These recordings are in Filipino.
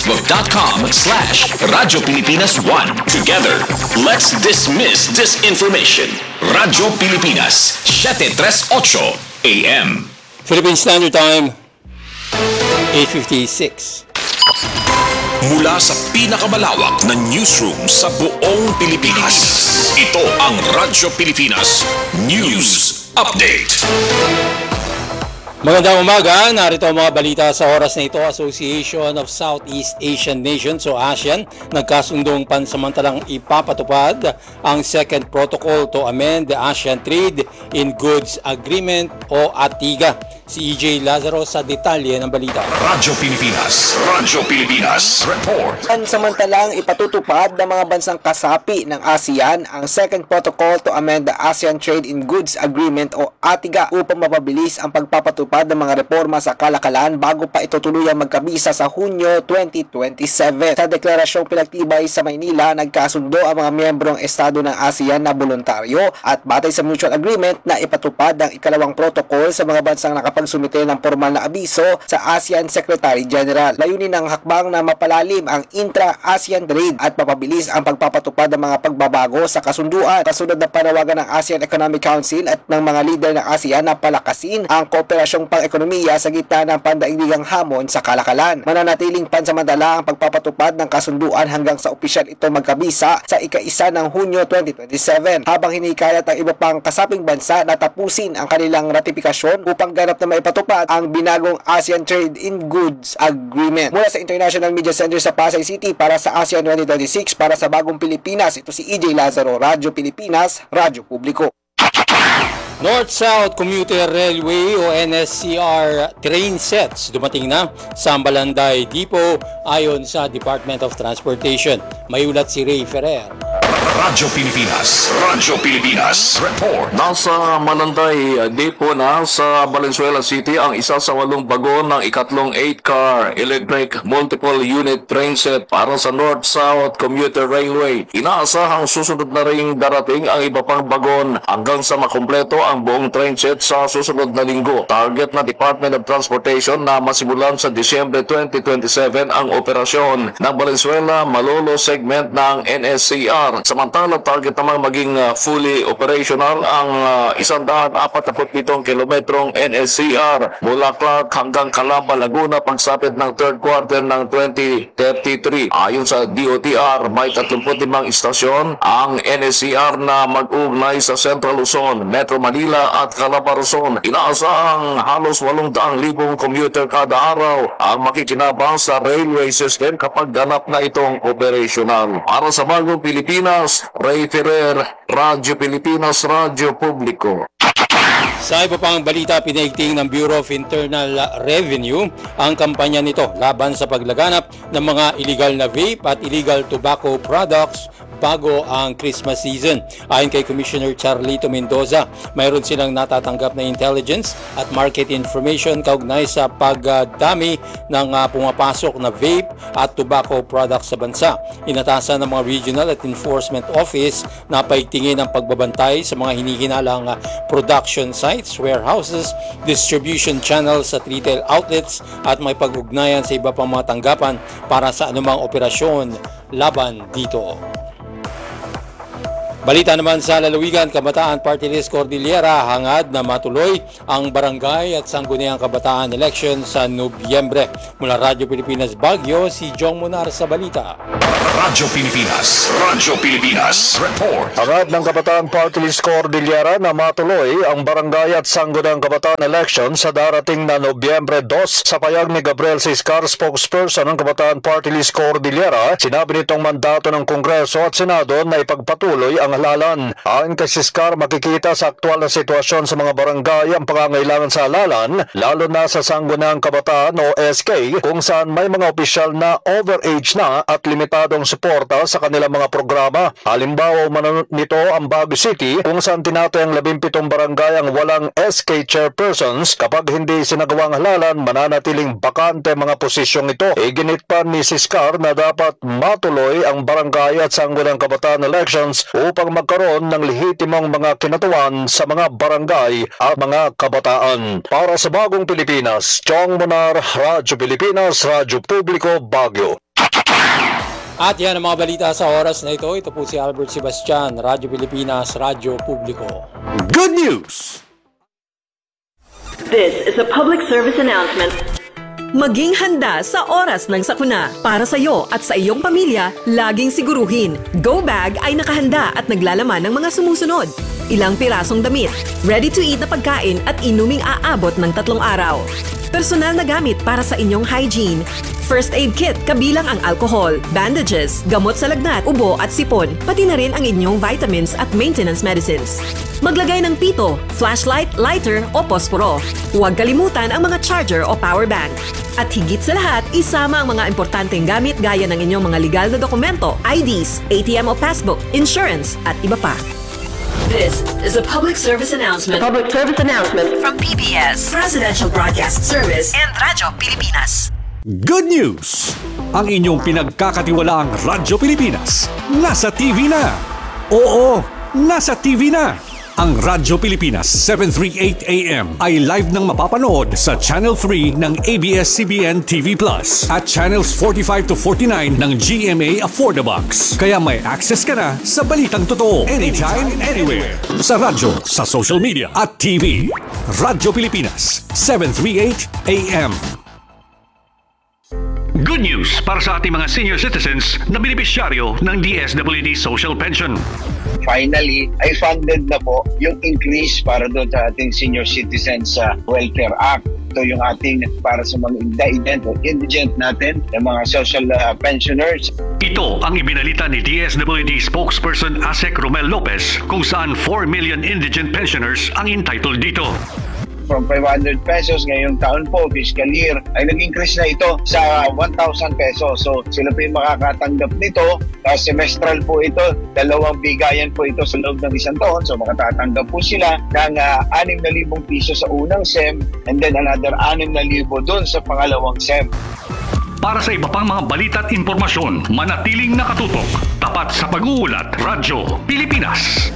Facebook.com/Radyo Pilipinas 1. Together, let's dismiss disinformation. Radyo Pilipinas, 738 AM. Philippine Standard Time, 8:56. Mula sa pinakamalawak na newsroom sa buong Pilipinas, ito ang Radyo Pilipinas News Update. Magandang umaga, narito ang mga balita sa oras na ito. Association of Southeast Asian Nations o ASEAN nagkasundong pansamantalang ipapatupad ang second protocol to amend the ASEAN Trade in Goods Agreement o ATIGA. Si EJ Lazaro sa detalye ng balita. Radyo Pilipinas Report. Pansamantalang ipatutupad ng mga bansang kasapi ng ASEAN ang second protocol to amend the ASEAN Trade in Goods Agreement o ATIGA upang mapabilis ang pagpapatupad ng mga reforma sa kalakalan bago pa ito tuluyang magkabisa sa Hunyo 2027. Sa deklarasyong pinagtibay sa Maynila, nagkasundo ang mga miyembrong estado ng ASEAN na voluntaryo at batay sa mutual agreement na ipatupad ang ikalawang protocol sa mga bansang pagsumite ng formal na abiso sa ASEAN Secretary General. Layunin ng hakbang na mapalalim ang intra-ASEAN trade at mapabilis ang pagpapatupad ng mga pagbabago sa kasunduan. Kasunod na panawagan ng ASEAN Economic Council at ng mga lider ng ASEAN na palakasin ang kooperasyong pang-ekonomiya sa gitna ng pandaigdigang hamon sa kalakalan. Mananatiling pansamantala ang pagpapatupad ng kasunduan hanggang sa opisyal ito magkabisa sa ika-1 ng Hunyo 2027 habang hinikayat ang iba pang kasaping bansa na tapusin ang kanilang ratifikasyon upang ganap na maipatupad ang binagong ASEAN Trade in Goods Agreement. Mula sa International Media Center sa Pasay City para sa ASEAN 2026 para sa Bagong Pilipinas, ito si EJ Lazaro, Radyo Pilipinas, Radyo Publiko. North-South Commuter Railway o NSCR train sets dumating na sa Ambalanday Depot ayon sa Department of Transportation. May ulat si Ray Ferrer. Radyo Pilipinas Report. Nasa Malanday Depot na sa Valenzuela City ang isa sa 8 bagon ng ikatlong 8-car electric multiple unit train set para sa North-South Commuter Railway. Inaasahang susunod na ring darating ang iba pang bagon hanggang sa makumpleto ang buong train set sa susunod na linggo. Target na Department of Transportation na masimulan sa Disyembre 2027 ang operasyon ng Valenzuela Malolo segment ng NSCR. Samantala, target namang maging fully operational ang 147 kilometrong NSCR mula Clark hanggang Calamba, Laguna pagsapit ng third quarter ng 2033. Ayon sa DOTR, may 35 istasyon ang NSCR na mag-ugnay sa Central Luzon, Metro Manila at Calamba, Luzon. Inaasahang halos 800,000 commuter kada araw ang makikinabang sa railway system kapag ganap na itong operational. Para sa Bagong Pilipinas, Ray Ferrer, Radyo Pilipinas, Radyo Publiko. Sa iba pang balita, pinaigting ng Bureau of Internal Revenue ang kampanya nito laban sa paglaganap ng mga illegal na vape at illegal tobacco products bago ang Christmas season. Ayon kay Commissioner Charlito Mendoza, mayroon silang natatanggap na intelligence at market information kaugnay sa pagdami ng pumapasok na vape at tobacco products sa bansa. Inatasan ng mga regional at enforcement office na paigtingin ang pagbabantay sa mga hinihinalang production sites, warehouses, distribution channels at retail outlets at may pag-ugnayan sa iba pang mga tanggapan para sa anumang operasyon laban dito. Balita naman sa lalawigan, Kabataan Party List Cordillera hangad na matuloy ang barangay at sangguniang kabataan election sa Nobyembre. Mula Radyo Pilipinas Baguio, si Jong Munar sa balita. Radyo Pilipinas Report. Hangad ng Kabataan Party List Cordillera na matuloy ang barangay at sangguniang kabataan election sa darating na Nobyembre 2. Sa payag ni Gabriel Ciscar, spokesperson ng Kabataan Party List Cordillera, sinabi nitong mandato ng Kongreso at Senado na ipagpatuloy ang halalan. Ayon kay Ciscar, makikita sa aktual na sitwasyon sa mga barangay ang pangangailangan sa halalan, lalo na sa sangguniang kabataan o SK, kung saan may mga opisyal na overage na at limitadong suporta sa kanilang mga programa. Halimbawa, nito ang Baguio City, kung saan tinatayang 17 barangay ang walang SK chairpersons. Kapag hindi sinagawang halalan, mananatiling bakante mga posisyong ito. Iginit pa ni Ciscar na dapat matuloy ang barangay at sangguniang kabataan elections upang magkaroon ng lehitimong mga kinatuan sa mga barangay at mga kabataan. Para sa Bagong Pilipinas, Chong Munar, Radyo Pilipinas, Radyo Publiko, Baguio. At yan ang mga balita sa oras na ito. Ito po si Albert Sebastian, Radyo Pilipinas, Radyo Publiko. Good news! This is a public service announcement. Maging handa sa oras ng sakuna. Para sa iyo at sa iyong pamilya, laging siguruhin. Go Bag ay nakahanda at naglalaman ng mga sumusunod. Ilang pirasong damit, ready-to-eat na pagkain at inuming aabot ng 3 araw. Personal na gamit para sa inyong hygiene. First aid kit kabilang ang alcohol, bandages, gamot sa lagnat, ubo at sipon, pati na rin ang inyong vitamins at maintenance medicines. Maglagay ng pito, flashlight, lighter o posporo. Huwag kalimutan ang mga charger o power bank. At higit sa lahat, isama ang mga importanteng gamit gaya ng inyong mga legal na dokumento, IDs, ATM o passbook, insurance at iba pa. This is a public service announcement. Public service announcement From PBS, Presidential Broadcast Service and Radyo Pilipinas. Good news! Ang inyong pinagkakatiwalaang Radyo Pilipinas nasa TV na. Oo, nasa TV na. Ang Radyo Pilipinas 738 AM ay live nang mapapanood sa Channel 3 ng ABS-CBN TV Plus at Channels 45 to 49 ng GMA Affordabox. Kaya may access ka na sa balitang totoo anytime, anywhere. Sa radyo, sa social media at TV. Radyo Pilipinas 738 AM. Good news para sa ating mga senior citizens na benepisyaryo ng DSWD Social Pension. Finally, ay funded na po yung increase para doon sa ating Senior Citizens Welfare Act. Ito yung ating para sa mga indigent natin, yung mga social pensioners. Ito ang ibinalita ni DSWD spokesperson Asek Romel Lopez kung saan 4 million indigent pensioners ang entitled dito. From 500 pesos ngayong taon po, fiscal year, ay nag-increase na ito sa 1,000 pesos. So sila po yung makakatanggap nito. Semestral po ito, 2 bigayan po ito sa loob ng 1 taon. So makatatanggap po sila ng 6,000 piso sa unang SEM and then another 6,000 doon sa pangalawang SEM. Para sa iba pang mga balita at impormasyon, manatiling nakatutok. Tapat sa pag-uulat, Radyo Pilipinas.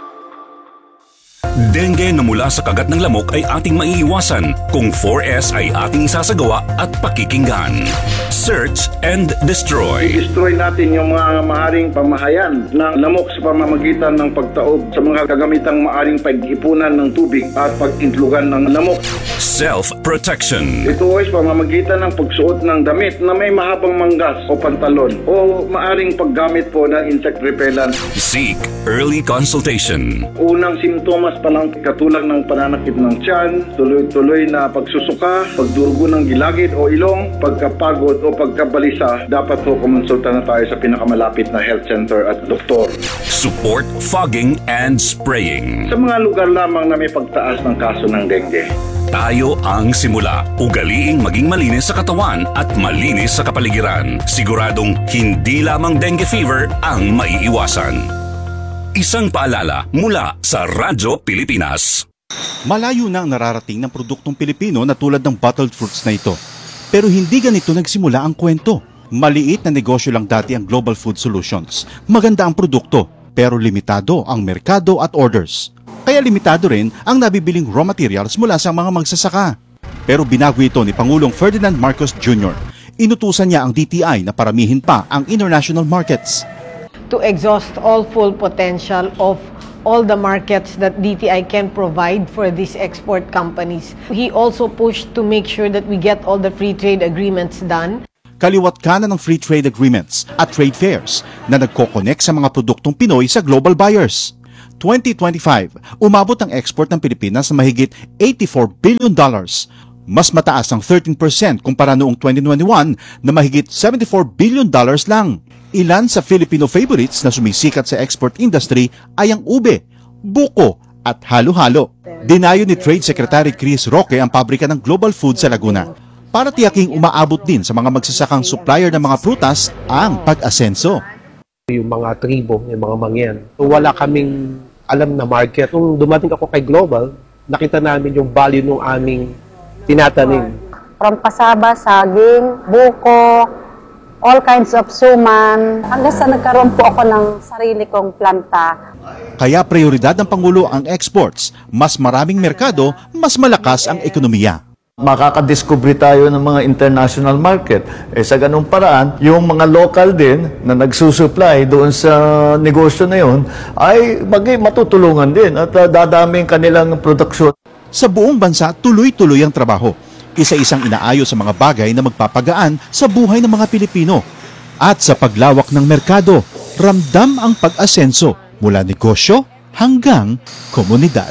Dengue na mula sa kagat ng lamok ay ating maiiwasan kung 4S ay ating isasagawa at pakikinggan. Search and destroy. I-destroy natin yung mga maaring pamahayan ng lamok sa pamamagitan ng pagtaob sa mga kagamitang maaring pag-ipunan ng tubig at pag-intlugan ng lamok. Self-protection. Ito ay pamamagitan ng pagsuot ng damit na may mahabang manggas o pantalon o maaring paggamit po ng insect repellent. Seek early consultation. Unang simptomas pa lang katulad ng pananakit ng tiyan, tuloy-tuloy na pagsusuka, pagdurugo ng gilagid o ilong, pagkapagod o pagkabalisa, dapat po kumonsulta na tayo sa pinakamalapit na health center at doktor. Support fogging and spraying. Sa mga lugar lamang na may pagtaas ng kaso ng dengue. Tayo ang simula. Ugaliing maging malinis sa katawan at malinis sa kapaligiran. Siguradong hindi lamang dengue fever ang maiiwasan. Isang paalala mula sa Radyo Pilipinas. Malayo na ang nararating ng produktong Pilipino na tulad ng bottled fruits na ito. Pero hindi ganito nagsimula ang kwento. Maliit na negosyo lang dati ang Global Food Solutions. Maganda ang produkto, pero limitado ang merkado at orders. Kaya limitado rin ang nabibiling raw materials mula sa mga magsasaka. Pero binago ito ni Pangulong Ferdinand Marcos Jr. Inutusan niya ang DTI na paramihin pa ang international markets. To exhaust all full potential of all the markets that DTI can provide for these export companies. He also pushed to make sure that we get all the free trade agreements done. Kaliwat kanan ng free trade agreements at trade fairs na nagko-connect sa mga produktong Pinoy sa global buyers. 2025, umabot ang export ng Pilipinas na mahigit $84 billion. Mas mataas ang 13% kumpara noong 2021 na mahigit $74 billion lang. Ilan sa Filipino favorites na sumisikat sa export industry ay ang ube, buko at halo-halo. Dinayo ni Trade Secretary Chris Roque ang pabrika ng Global Food sa Laguna para tiyaking umaabot din sa mga magsasakang supplier ng mga prutas ang pag-asenso. Yung mga tribo, yung mga mangyan, wala kaming alam na market. Nung dumating ako kay Global, nakita namin yung value ng aming tinatanim. From kasaba, saging, buko, all kinds of suman, hanggang sa nagkaroon po ako ng sarili kong planta. Kaya prioridad ng Pangulo ang exports. Mas maraming merkado, mas malakas ang ekonomiya. makakadiscover tayo ng mga international market. Sa ganung paraan, yung mga local din na nagsusupply doon sa negosyo na yun ay matutulungan din at dadaming kanilang produksyon. Sa buong bansa, tuloy-tuloy ang trabaho. Isa-isang inaayos sa mga bagay na magpapagaan sa buhay ng mga Pilipino. At sa paglawak ng merkado, ramdam ang pag-asenso mula negosyo hanggang komunidad.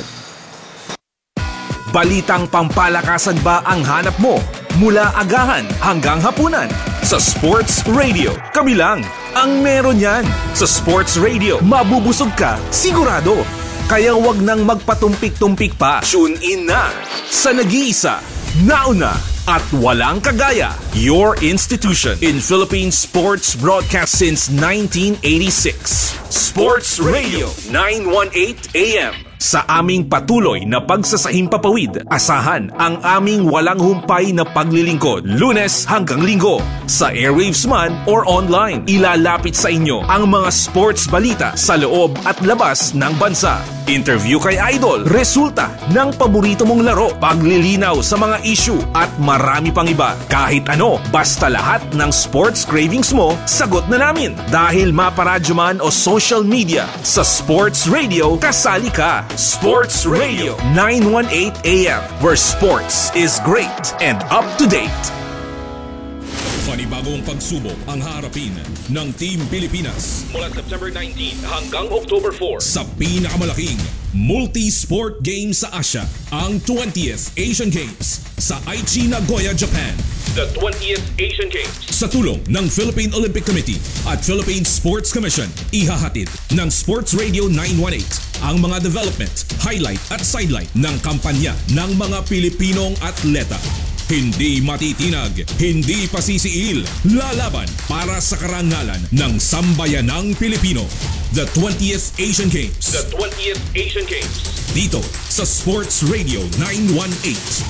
Balitang pampalakasan ba ang hanap mo? Mula agahan hanggang hapunan. Sa Sports Radio, kami lang ang meron yan. Sa Sports Radio, mabubusog ka, sigurado. Kaya wag nang magpatumpik-tumpik pa. Tune in na sa nag-iisa, nauna, at walang kagaya. Your institution in Philippine sports broadcast since 1986. Sports Radio 918 AM. Sa aming patuloy na pagsasahimpapawid, asahan ang aming walang humpay na paglilingkod, Lunes hanggang Linggo. Sa airwaves man or online, ilalapit sa inyo ang mga sports balita sa loob at labas ng bansa. Interview kay Idol, resulta ng paborito mong laro, paglilinaw sa mga issue at marami pang iba. Kahit ano, basta lahat ng sports cravings mo, sagot na namin. Dahil maparadyo man o social media, sa Sports Radio, kasali ka. Sports Radio 918 AM, where sports is great and up to date. Panibagong pagsubok ang harapin ng Team Pilipinas mula September 19 hanggang October 4 sa pinakamalaking multi-sport game sa Asia, ang 20th Asian Games sa Aichi, Nagoya, Japan. The 20th Asian Games sa tulong ng Philippine Olympic Committee at Philippine Sports Commission, ihahatid ng Sports Radio 918 ang mga development, highlight at sidelight ng kampanya ng mga Pilipinong atleta. Hindi matitinag, hindi pasisiil, lalaban para sa karangalan ng sambayanang Pilipino. The 20th Asian Games. The 20th Asian Games. Dito sa Sports Radio 918.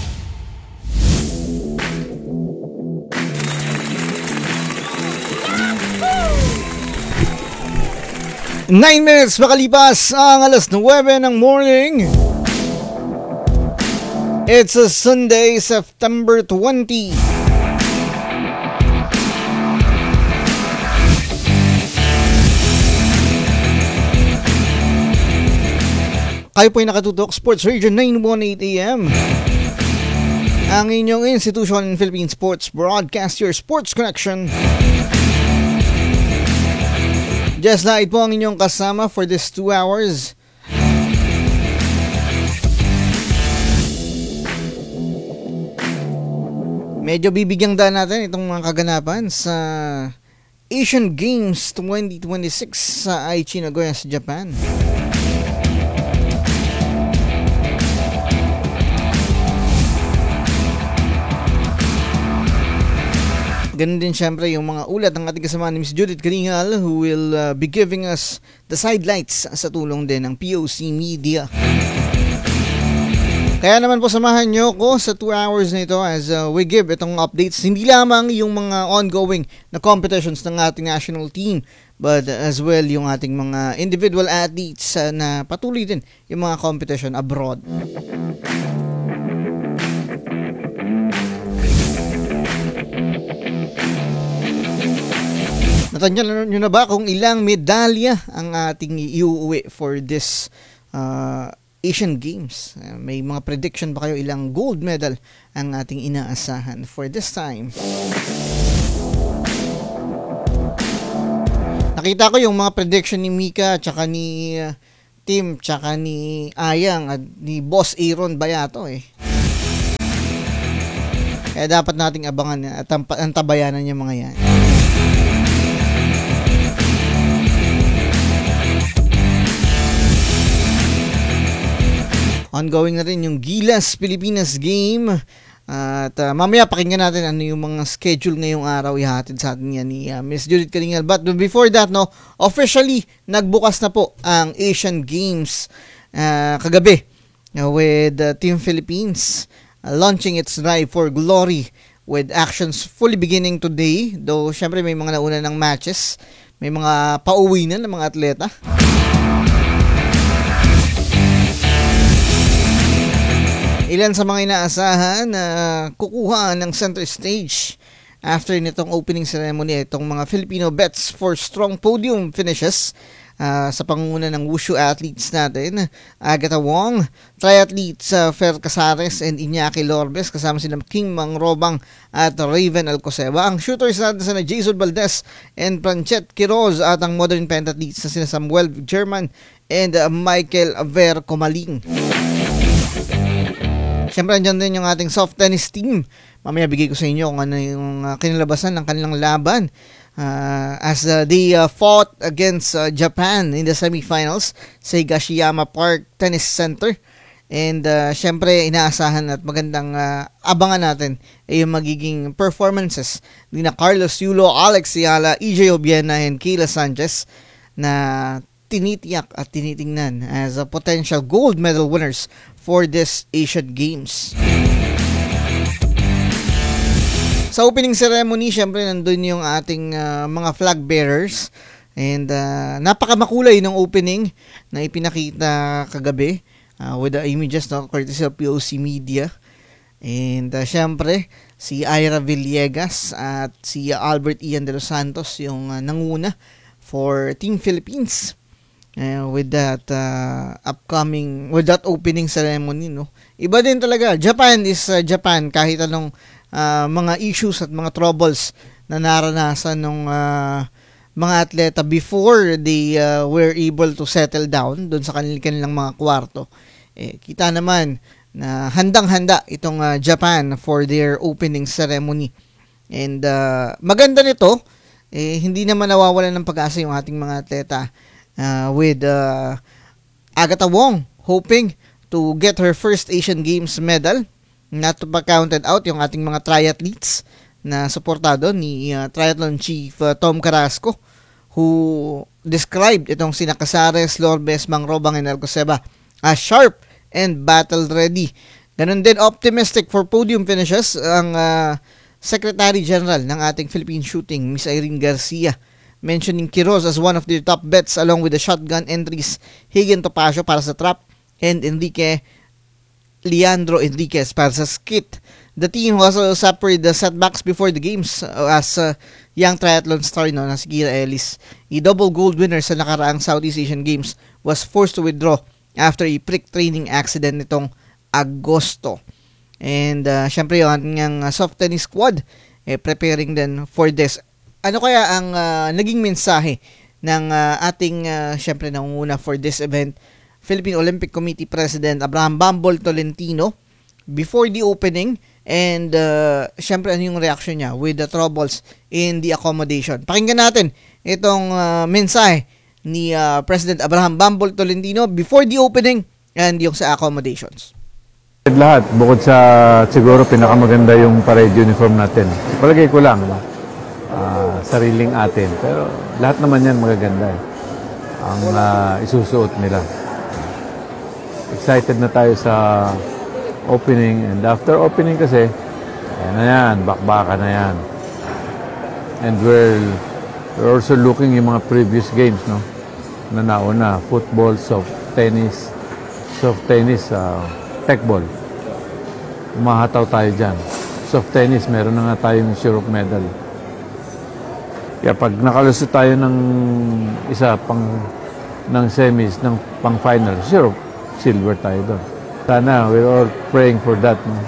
9 minutes makalipas ang alas 9 ng morning. It's a Sunday, September 20. Kayo po ay nakatutok, Sports Radio 918 AM. Ang inyong institution in Philippine Sports Broadcast, your sports connection. Just Light po ang inyong kasama for this 2 hours. Medyo bibigyang daan natin itong mga kaganapan sa Asian Games 2026 sa Aichi, Nagoya, sa Japan. Ganun din syempre yung mga ulat ng ating kasama ni Ms. Judith Karingal, who will be giving us the sidelights sa tulong din ng POC Media. Kaya naman po samahan nyo ko sa 2 hours na ito as we give itong updates, hindi lamang yung mga ongoing na competitions ng ating national team, but as well yung ating mga individual athletes na patuloy din yung mga competition abroad. Natandyan nyo na ba kung ilang medalya ang ating iuuwi for this Asian Games? May mga prediction ba kayo ilang gold medal ang ating inaasahan for this time? Nakita ko yung mga prediction ni Mika, tsaka ni Tim, tsaka ni Ayang at ni Boss Aaron Bayato eh. Kaya dapat nating abangan at antabayanan yung mga yan. Ongoing na rin yung Gilas Pilipinas game. At mamaya pakinggan natin ano yung mga schedule ngayong araw ihatid sa atin yan ni Ms. Judith Karingal. But before that, no, officially nagbukas na po ang Asian Games kagabi with Team Philippines launching its Drive for Glory with actions fully beginning today. Though syempre may mga nauna ng matches, may mga pauwi na ng mga atleta. Ilan sa mga inaasahan na kukuha ng center stage after nitong opening ceremony itong mga Filipino bets for strong podium finishes sa pangunguna ng wushu athletes natin, Agatha Wong, triathletes Fer Casares and Iñaki Lorbes, kasama sila King Mangrobang at Raven Alcoseba. Ang shooters natin sina Jason Valdez and Pranchet Quiroz at ang modern pentathletes na sina Samuel German and Michael Ver Comaling. Siyempre, andyan din yung ating soft tennis team. Mamaya bigay ko sa inyo kung ano yung kinalabasan ng kanilang laban as they fought against Japan in the semifinals sa Higashiyama Park Tennis Center. And siyempre, inaasahan at magandang abangan natin yung magiging performances ni na Carlos Yulo, Alex Ciala, EJ Obiena, and Kayla Sanchez na tinitiyak at tinitingnan as potential gold medal winners for this Asian Games. Sa opening ceremony, syempre nandun yung ating mga flag bearers and napakamakulay ng opening na ipinakita kagabi with the images courtesy of POC Media. And syempre, si Ira Villegas at si Albert Ian de los Santos yung nanguna for Team Philippines. With that with that opening ceremony, no? Iba din talaga. Japan is Japan kahit anong mga issues at mga troubles na naranasan ng mga atleta before they were able to settle down doon sa kanilang mga kwarto. Kita naman na handang-handa itong Japan for their opening ceremony. And maganda nito, hindi naman nawawalan ng pag-asa yung ating mga atleta. With Agatha Wong hoping to get her first Asian Games medal. Not to be counted out yung ating mga triathletes na suportado ni Triathlon Chief Tom Carrasco, who described itong sina Casares, Lorbes, Mangrobang, and Alcoseba as sharp and battle ready. Ganun din optimistic for podium finishes ang Secretary General ng ating Philippine Shooting, Miss Irene Garcia, mentioning Quiroz as one of their top bets along with the shotgun entries Higen Topacio para sa trap and Leandro Enriquez para sa skit. The team also suffered the setbacks before the games as young triathlon star na si Kira Ellis, a double gold winner sa nakaraang Southeast Asian Games, was forced to withdraw after a prick training accident nitong Agosto. And syempre yung ating soft tennis squad preparing din for this. Ano kaya ang naging mensahe ng ating syempre nangunguna for this event, Philippine Olympic Committee President Abraham Bambol Tolentino, before the opening, and syempre ano yung reaction niya with the troubles in the accommodation. Pakinggan natin itong mensahe ni President Abraham Bambol Tolentino before the opening and yung sa accommodations. Lahat, bukod sa siguro pinakamaganda yung parade uniform natin. Palagay ko lang, sariling atin. Pero lahat naman yan magaganda ang isusuot nila. Excited na tayo sa opening, and after opening kasi ayan na yan, bakbaka na yan. And we're also looking yung mga previous games, no, na nauna, football, soft tennis, techball. Umahataw tayo dyan. Soft tennis, meron na nga tayong Europe medal. Kaya pag nakalusot tayo ng isa ng semis, ng pang final, sure, silver tayo doon. Sana, we're all praying for that, no?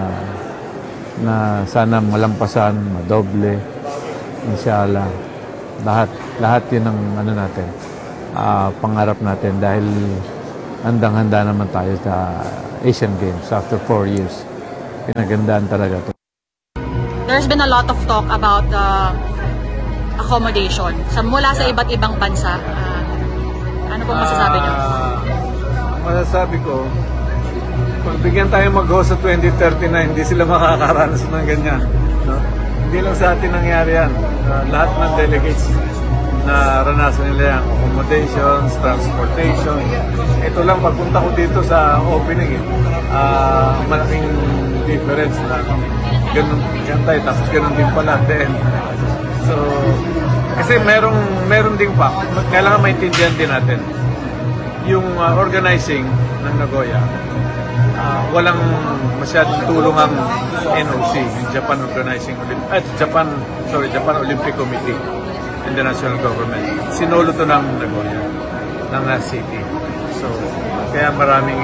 Na sana malampasan, madoble, inshallah. Lahat yun ang natin, pangarap natin dahil handang-handa naman tayo sa Asian Games after 4 years. Pinagandaan talaga to. There's been a lot of talk about accommodation mula sa iba't ibang bansa. Ano po masasabi niyo? Masasabi ko, pag bigyan tayo mag-host sa 2039, hindi sila makakaranas ng ganyan. No? Hindi lang sa atin nangyari yan. Lahat ng delegates na ranasan nila yan. Accommodations, transportation. Ito lang, pagpunta ko dito sa opening, malaking difference na ganun tayo, tapos ganun din pala at the end. So, kasi meron ding fact, kailangan maintindihan din natin yung organizing ng Nagoya. walang masyadong tulong ang NOC, yung Japan Olympic Committee and the national government. Sinolo to ng Nagoya, ng city. So, kaya maraming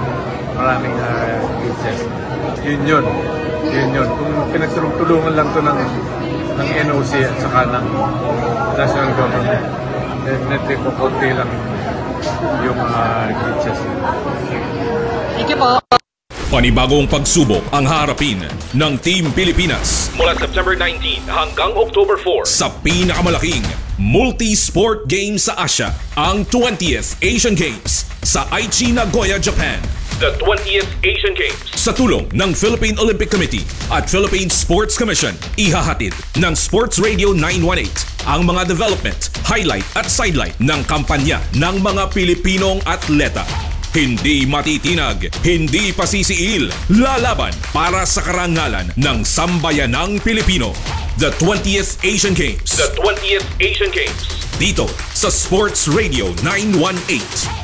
cases. Yun. Kung pinagtulungan lang to ng NOC at saka ng national government, definitely kukunti lang yung cases. Thank you po. Panibagong pagsubok ang harapin ng Team Pilipinas mula September 19 hanggang October 4 sa pinakamalaking multi-sport game sa Asia, ang 20th Asian Games sa Aichi, Nagoya, Japan. The 20th Asian Games sa tulong ng Philippine Olympic Committee at Philippine Sports Commission, ihahatid ng Sports Radio 918 ang mga development, highlight at sidelight ng kampanya ng mga Pilipinong atleta. Hindi matitinag, hindi pasisiil, lalaban para sa karangalan ng sambayanang Pilipino. The 20th Asian Games. The 20th Asian Games. Dito sa Sports Radio 918.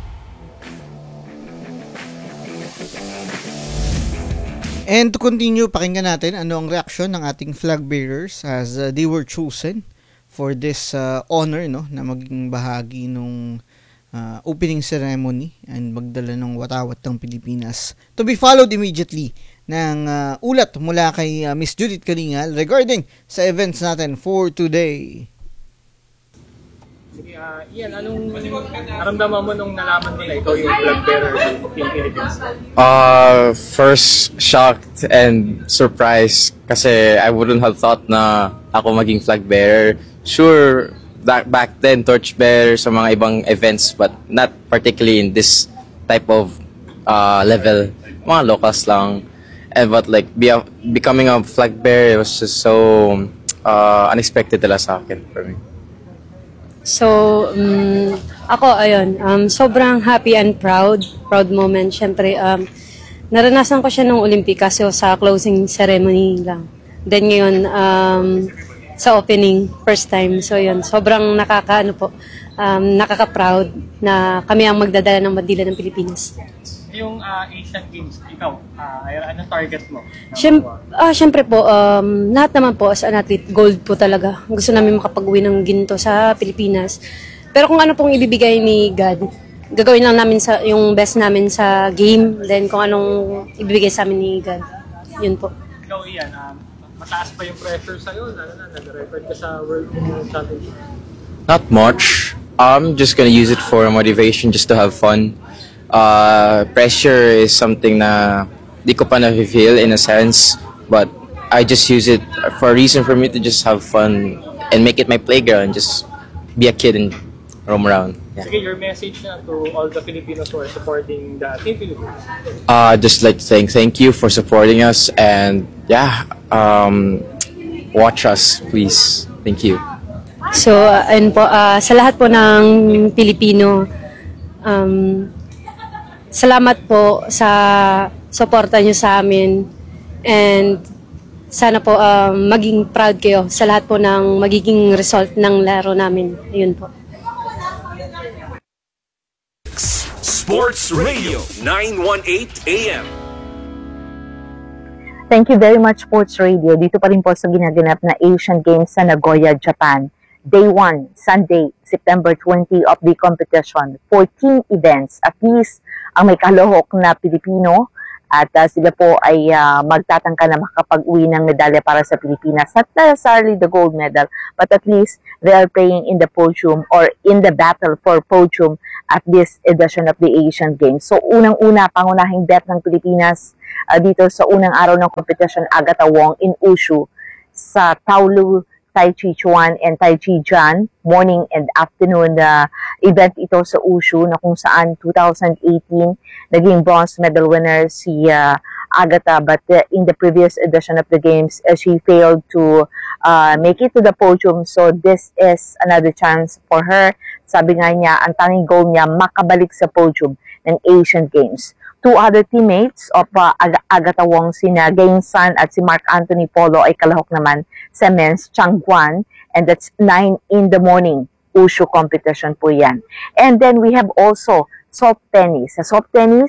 And to continue, pakinggan natin ano ang reaksyon ng ating flag bearers as they were chosen for this honor, no, na maging bahagi nung opening ceremony and magdala ng watawat ng Pilipinas. To be followed immediately ng ulat mula kay Miss Judith Kalingal regarding sa events natin for today. Sige, Ian, anong naramdaman mo nung nalaman nila ikaw yung flag bearer ng Team Philippines? First, shocked and surprised kasi I wouldn't have thought na ako maging flag bearer. Sure, back then, torchbearer sa mga ibang events, but not particularly in this type of level. Mga locals lang. And but like, becoming a flag bearer was just so unexpected talaga sa akin for me. So, ako, ayun, sobrang happy and proud moment. Siyempre, naranasan ko siya nung Olympic kasi sa closing ceremony lang. Then ngayon, sa opening, first time. So yun, sobrang nakaka-proud na kami ang magdadala ng bandila ng Pilipinas. Yung Asian Games, ikaw, anong target mo? Siyempre po, lahat naman po as an athlete, gold po talaga. Gusto namin makapag-uwi ng ginto sa Pilipinas. Pero kung ano pong ibibigay ni God, gagawin lang namin yung best namin sa game, then kung anong ibibigay sa amin ni God, yun po. Ikaw, Ian, mataas pa yung pressure sa'yo, nag-record ka sa World Championship? Not much. I'm just gonna use it for motivation, just to have fun. Pressure is something na di ko pa na-feel in a sense, but I just use it for a reason for me to just have fun and make it my playground, just be a kid and roam around. Yeah. Sige, your message na to all the Filipinos who are supporting the Team Philippines. Just like to thank you for supporting us, and yeah, watch us please. Thank you. So, ayun po, sa lahat po ng Pilipino, salamat po sa suporta nyo sa amin, and sana po maging proud kayo sa lahat po ng magiging result ng laro namin. Ayun po. Sports Radio 918 AM. Thank you very much, Sports Radio. Dito pa rin po sa ginaganap na Asian Games sa Nagoya, Japan. Day 1, Sunday, September 20 of the competition. 14 events, at least ang may kalohok na Pilipino, at sila po ay magtatangka na makapag-uwi ng medalya para sa Pilipinas. Not necessarily the gold medal, but at least they are playing in the podium or in the battle for podium at this edition of the Asian Games. So unang-una, pangunahing bet ng Pilipinas dito sa unang araw ng competition, Agatha Wong in Wushu sa Taolu, Taichi Chuan and Taichi Jan, morning and afternoon event ito sa Wushu na kung saan 2018 naging bronze medal winner si Agatha, but in the previous edition of the games she failed to make it to the podium, so this is another chance for her. Sabi nga niya, ang tanging goal niya makabalik sa podium ng Asian Games. Two other teammates of Agatha Wong, sina Gain San at si Mark Anthony Polo ay kalahok naman sa men's Changguan, and that's 9 in the morning. Wushu competition po yan. And then we have also soft tennis. Sa soft tennis,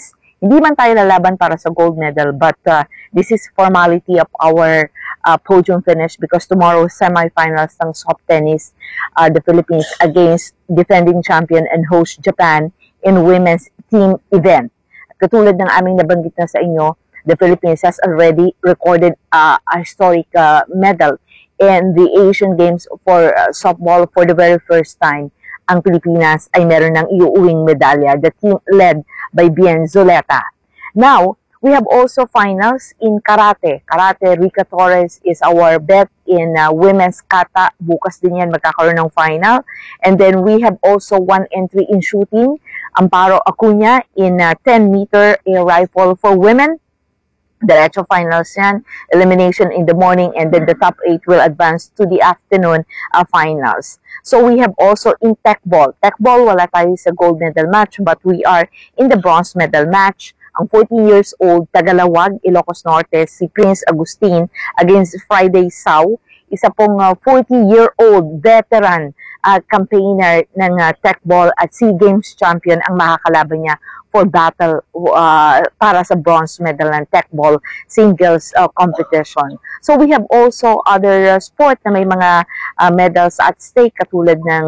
Hindi man tayo lalaban para sa gold medal, but this is formality of our podium finish because tomorrow semifinals ng soft tennis, the Philippines against defending champion and host Japan in women's team event. Katulad ng aming nabanggit na sa inyo, the Philippines has already recorded a historic medal in the Asian Games for softball for the very first time. Ang Pilipinas ay meron ng iuuwing medalya, the team led by Bien Zuleta. Now, we have also finals in karate. Karate, Rica Torres is our bet in women's kata. Bukas din yan magkakaroon ng final. And then we have also one entry in shooting. Amparo Acuña in 10-meter air rifle for women. Diretso finals yan, elimination in the morning, and then the top 8 will advance to the afternoon finals. So we have also in tech ball. Tech ball, wala tayo sa gold medal match, but we are in the bronze medal match. Ang 14 years old, Tagalawag, Ilocos Norte, si Prince Agustin against Friday Sau, isa pong 40-year-old veteran campaigner ng tech ball at SEA Games champion ang makakalaban niya for battle para sa bronze medal ng tech ball singles competition. So we have also other sport na may mga medals at stake katulad ng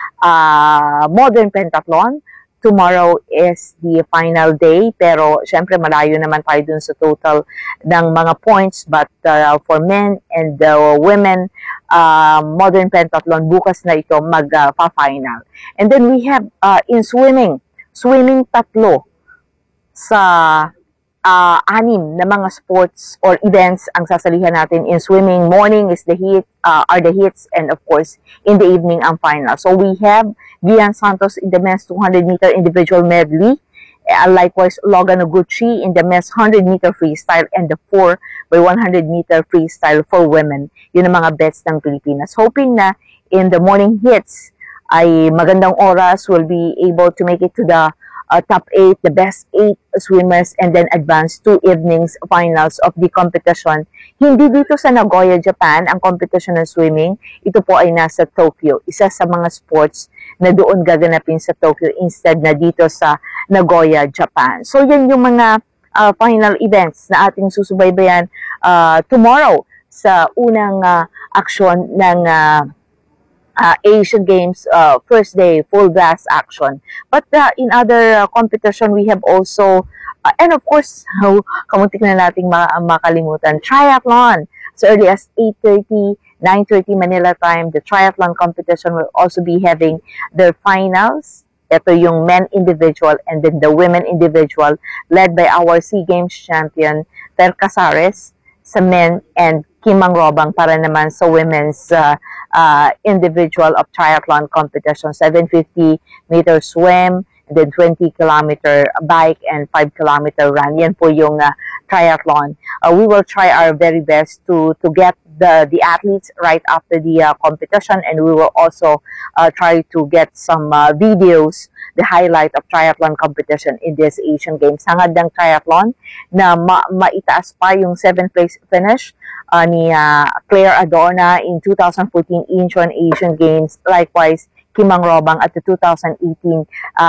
modern pentathlon. Tomorrow is the final day, pero syempre malayo naman tayo dun sa total ng mga points, but for men and women, modern pentathlon, bukas na ito mag-final. And then we have in swimming tatlo sa anim na mga sports or events ang sasalihan natin in swimming. Morning is the heats, and of course in the evening ang final. So we have Gian Santos in the men's 200-meter individual medley, likewise Logan Oguchi in the men's 100-meter freestyle, and the 4x100-meter freestyle for women. Yun ang mga bets ng Pilipinas. Hoping na in the morning hits ay magandang oras, will be able to make it to the top 8, the best 8 swimmers, and then advance to evenings finals of the competition. Hindi dito sa Nagoya, Japan, ang competition ng swimming. Ito po ay nasa Tokyo. Isa sa mga sports na doon gaganapin sa Tokyo instead na dito sa Nagoya, Japan. So yan yung mga final events na ating susubaybayan tomorrow sa unang aksyon ng Asian Games first day, full blast action. But in other competition, we have also, and of course, kamuntik na nating makalimutan, triathlon. As early as 8:30, 9:30 Manila time, the triathlon competition will also be having their finals. Ito yung men individual and then the women individual led by our SEA Games champion, Ter Casares, sa men, and Kim Mangrobang para naman sa women's individual of triathlon competition, 750-meter swim, and then 20-kilometer bike and 5-kilometer run. Yan po yung triathlon. We will try our very best to get the athletes right after the competition, and we will also try to get some videos, the highlight of triathlon competition in this Asian Games. Hangad ng triathlon na maitaas pa yung 7th place finish ni Claire Adorna in 2014 Incheon Asian Games. Likewise, Kim Mangrobang at the 2018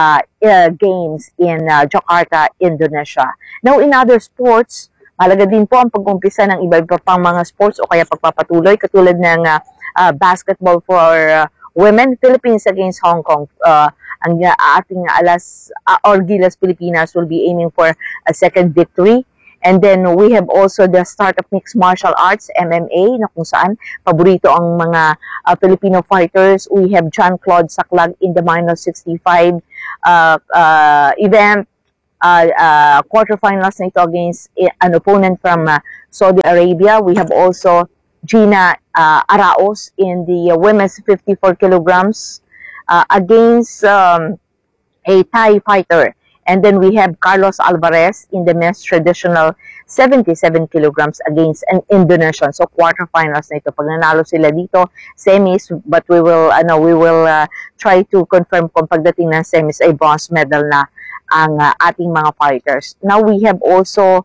Games in Jakarta, Indonesia. Now, in other sports, mahalaga din po ang pag-umpisa ng iba-iba pang mga sports o kaya pagpapatuloy katulad ng basketball for women, Philippines against Hong Kong. Ang ating Gilas Pilipinas will be aiming for a second victory. And then we have also the start of mixed martial arts, MMA, na kung saan paborito ang mga Filipino fighters. We have John Claude Saclag in the minor 65 event. Quarterfinals na ito against an opponent from Saudi Arabia. We have also Gina Araos in the women's 54 kilograms against a Thai fighter. And then we have Carlos Alvarez in the men's traditional 77 kilograms against an Indonesian. So quarterfinals na ito. Pag nanalo sila dito, semis, but we will try to confirm kung pagdating ng semis ay bronze medal na ang ating mga fighters. Now we have also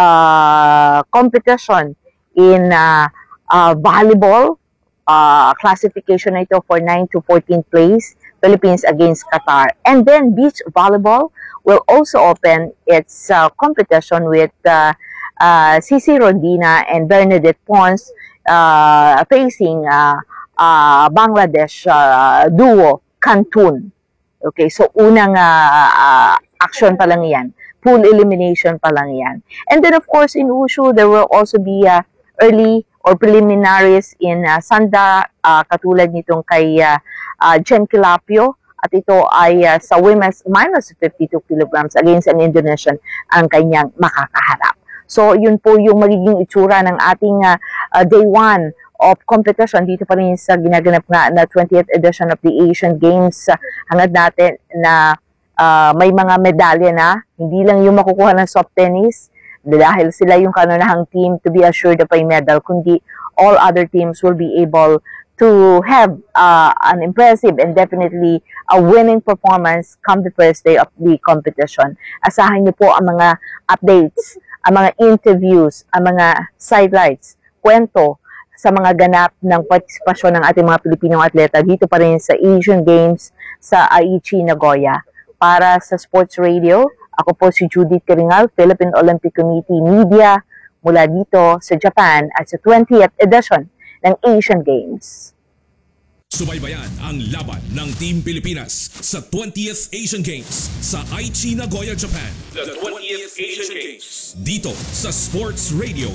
competition in volleyball, classification na ito for 9 to 14 place. Philippines against Qatar. And then beach volleyball will also open its competition with Cici Rondina and Bernadette Pons facing Bangladesh duo Cantun. Okay, so unang action pa lang yan. Pool elimination pa lang yan. And then of course in Wushu, there will also be early or preliminaries in Sanda, katulad nitong kay Jen Kilapio. At ito ay sa women's minus 52 kilograms against an Indonesian ang kanyang makakaharap. So yun po yung magiging itsura ng ating day 1 of competition dito pa rin sa ginaganap nga na 20th edition of the Asian Games. Hangad natin na may mga medalya na, hindi lang yung makukuha ng soft tennis, dahil sila yung kanunahang team to be assured of a medal, kundi all other teams will be able to have an impressive and definitely a winning performance come the first day of the competition. Asahan niyo po ang mga updates, ang mga interviews, ang mga sidelights, kwento sa mga ganap ng partisipasyon ng ating mga Pilipinong atleta dito pa rin sa Asian Games sa Aichi, Nagoya. Para sa Sports Radio, ako po si Judith Caringal, Philippine Olympic Committee Media, mula dito sa Japan at sa 20th edition ng Asian Games. Subaybayan ang laban ng Team Pilipinas sa 20th Asian Games sa Aichi, Nagoya, Japan. The 20th Asian Games. Dito sa Sports Radio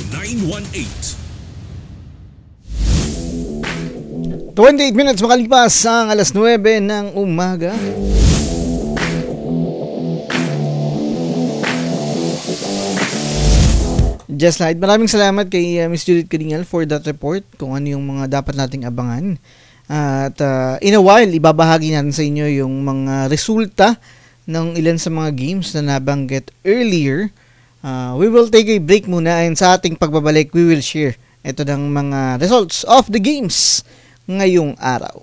918. 28 minutes makalipas ang alas 9 ng umaga. Just Light, maraming salamat kay Miss Judith Caringal for that report, kung ano yung mga dapat nating abangan. At in a while, ibabahagi natin sa inyo yung mga resulta ng ilan sa mga games na nabanggit earlier. We will take a break muna, and sa ating pagbabalik, we will share ito ng mga results of the games ngayong araw.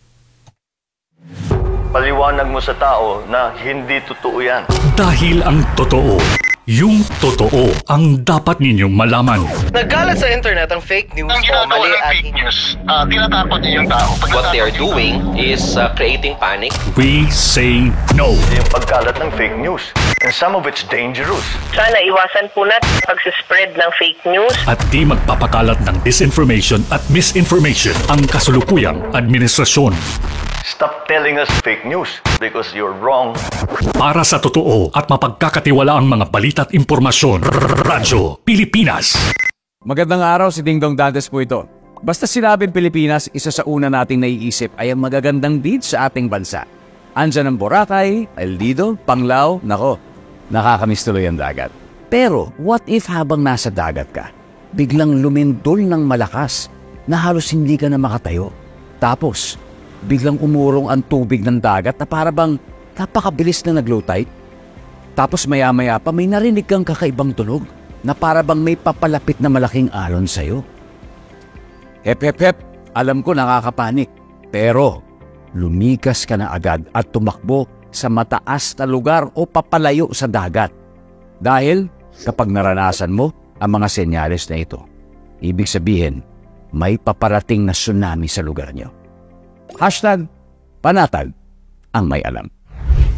Paliwanag mo sa tao na hindi totoo yan. Dahil ang totoo, yung totoo ang dapat ninyong malaman. Nagkalat sa internet ang fake news o mali at fake news. Tinatakot niyo yung tao. What they are doing is creating panic. We say no. Yung pagkalat ng fake news. And some of it's dangerous. Sana iwasan po natin pag-spread ng fake news. At di magpapakalat ng disinformation at misinformation ang kasulukuyang administrasyon. Stop telling us fake news because you're wrong. Para sa totoo at mapagkakatiwalaang mga balita at impormasyon, Radyo Pilipinas. Magandang araw, si Dingdong Dantes po ito. Basta sinabing Pilipinas, isa sa una nating naiisip ay ang magagandang beach sa ating bansa. Andyan ang Boracay, El Nido, Panglao, nako, nakakamiss tuloy ang dagat. Pero what if habang nasa dagat ka, biglang lumindol ng malakas na halos hindi ka na makatayo? Tapos, biglang umurong ang tubig ng dagat na parabang napakabilis na nag-low tide. Tapos maya-maya pa may narinig kang kakaibang tunog na parabang may papalapit na malaking alon sa'yo. Hep, alam ko nakakapanik. Pero lumikas ka na agad at tumakbo sa mataas na lugar o papalayo sa dagat. Dahil kapag naranasan mo ang mga senyales na ito, ibig sabihin may paparating na tsunami sa lugar nyo. #panatag ang may alam.